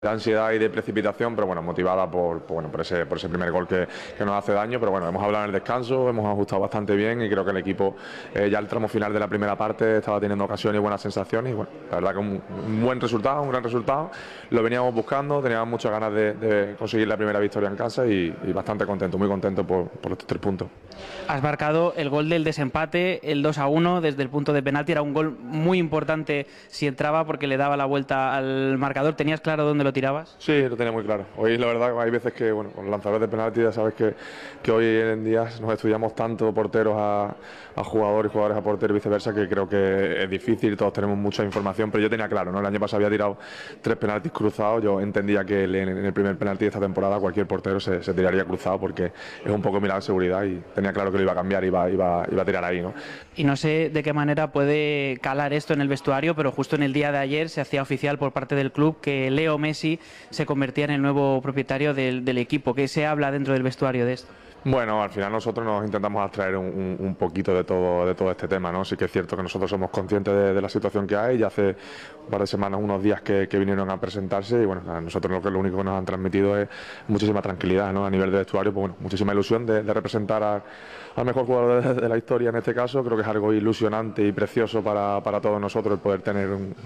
de ansiedad y de precipitación, pero bueno, motivada por ese primer gol que nos hace daño. Pero bueno, hemos hablado en el descanso, hemos ajustado bastante bien y creo que el equipo ya el tramo final de la primera parte estaba teniendo ocasiones y buenas sensaciones y bueno, la verdad que un buen resultado, un gran resultado, lo veníamos buscando, teníamos muchas ganas de conseguir la primera victoria en casa y bastante contento, muy contento por estos 3 puntos. Has marcado el gol del desempate, el 2-1 desde el punto de penalti, era un gol muy importante si entraba porque le daba la vuelta al marcador. ¿Tenías claro dónde lo tirabas? Sí, lo tenía muy claro. Hoy la verdad hay veces que, bueno, con los lanzadores de penalti ya sabes que hoy en día nos estudiamos tanto porteros a jugadores y jugadores a porteros y viceversa que creo que es difícil, todos tenemos mucha información, pero yo tenía claro, ¿no? El año pasado había tirado 3 penaltis cruzados, yo entendía que en el primer penalti de esta temporada cualquier portero se tiraría cruzado porque es un poco mi lado de seguridad y tenía claro que lo iba a cambiar, iba a tirar ahí, ¿no? Y no sé de qué manera puede calar esto en el vestuario, pero justo en el día de ayer se hacía oficial por parte del club que Leo Messi se convertía en el nuevo propietario del equipo. ¿Qué se habla dentro del vestuario de esto? Bueno, al final nosotros nos intentamos abstraer un poquito de todo este tema, ¿no? Sí que es cierto que nosotros somos conscientes de la situación que hay, ya hace un par de semanas, unos días que vinieron a presentarse y bueno, a nosotros lo único que nos han transmitido es muchísima tranquilidad, ¿no? A nivel de vestuario, pues bueno, muchísima ilusión de representar al mejor jugador de la historia en este caso. Creo que es algo ilusionante y precioso para todos nosotros el poder tener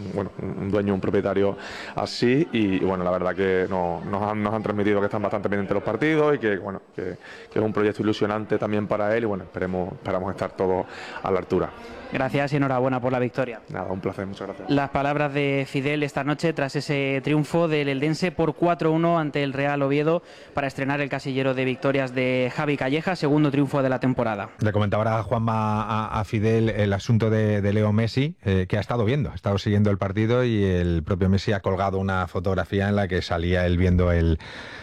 un dueño, un propietario así y bueno, la verdad que nos han transmitido que están bastante pendientes de los partidos y que bueno, que es un proyecto ilusionante también para él y bueno, esperamos estar todos a la altura. Gracias y enhorabuena por la victoria. Nada, un placer, muchas gracias. Las palabras de Fidel esta noche tras ese triunfo del Eldense por 4-1 ante el Real Oviedo para estrenar el casillero de victorias de Javi Calleja, segundo triunfo de la temporada. Le comentaba ahora Juanma a Fidel el asunto de Leo Messi, que ha estado siguiendo el partido y el propio Messi ha colgado una fotografía en la que salía él viendo el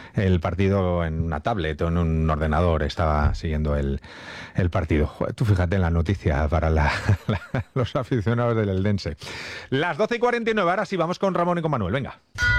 partido en una tablet o en un ordenador, estaba siguiendo el partido. Joder, tú fíjate en la noticia para los aficionados del Eldense. Las 12:49, ahora sí vamos con Ramón y con Manuel, venga.